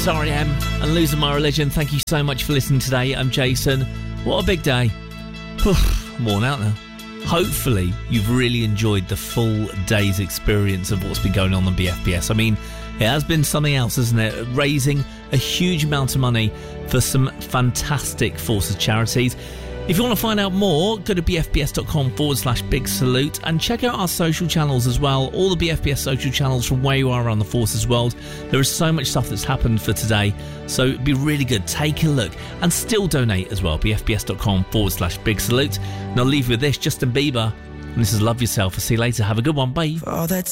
It's R.E.M. and Losing My Religion. Thank you so much for listening today. I'm Jason. What a big day. I'm worn out now. Hopefully you've really enjoyed the full day's experience of what's been going on BFBS. I mean, it has been something else, hasn't it? Raising a huge amount of money for some fantastic Forces charities. If you want to find out more, go to bfbs.com/big salute and check out our social channels as well. All the BFBS social channels from where you are around the Forces world. There is so much stuff that's happened for today. So it'd be really good. Take a look and still donate as well. bfbs.com/big salute. And I'll leave you with this, Justin Bieber. And this is Love Yourself. I'll see you later. Have a good one. Bye. For all that